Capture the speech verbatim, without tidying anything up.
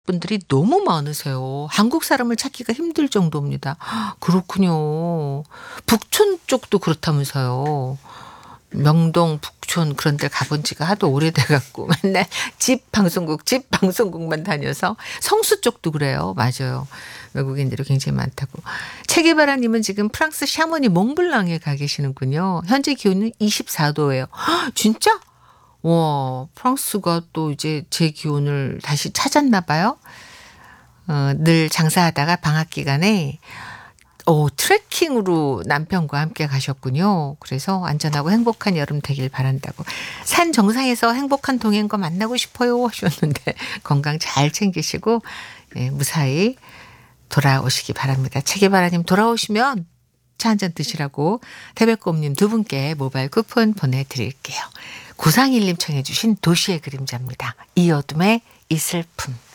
분들이 너무 많으세요. 한국 사람을 찾기가 힘들 정도입니다. 그렇군요. 북촌 쪽도 그렇다면서요. 명동, 북촌 그런 데 가본 지가 하도 오래돼 갖고 맨날 집 방송국, 집 방송국만 다녀서 성수 쪽도 그래요. 맞아요. 외국인들이 굉장히 많다고. 체게바라 님은 지금 프랑스 샤머니 몽블랑에 가 계시는군요. 현재 기온은 이십사 도예요. 진짜? 와, 프랑스가 또 이제 제 기온을 다시 찾았나 봐요. 어, 늘 장사하다가 방학 기간에 오, 트레킹으로 남편과 함께 가셨군요. 그래서 안전하고 행복한 여름 되길 바란다고. 산 정상에서 행복한 동행과 만나고 싶어요 하셨는데 건강 잘 챙기시고 예, 무사히 돌아오시기 바랍니다. 체계바라님 돌아오시면 차 한잔 드시라고 태백곰님 두 분께 모바일 쿠폰 보내드릴게요. 구상일 님 청해 주신 도시의 그림자입니다. 이 어둠의 이 슬픔.